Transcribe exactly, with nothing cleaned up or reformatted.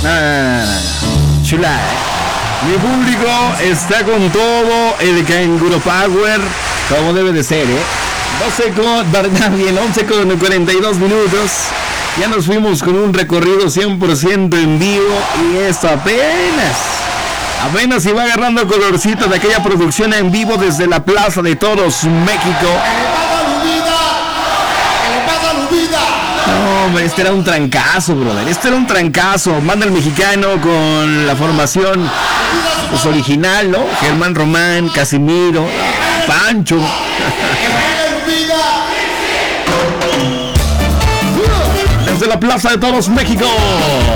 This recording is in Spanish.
No, no, no, no. Chula, ¿eh? Mi público está con todo el Canguro Power, como debe de ser, ¿eh? doce con, bien, once con cuarenta y dos minutos. Ya nos fuimos con un recorrido cien por ciento en vivo y esto apenas, apenas iba agarrando colorcito de aquella producción en vivo desde la Plaza de Toros, México. No, hombre, este era un trancazo, brother. Este era un trancazo. Manda el mexicano con la formación pues, original, ¿no? Germán Román, Casimiro, Pancho. Desde la Plaza de Toros, México.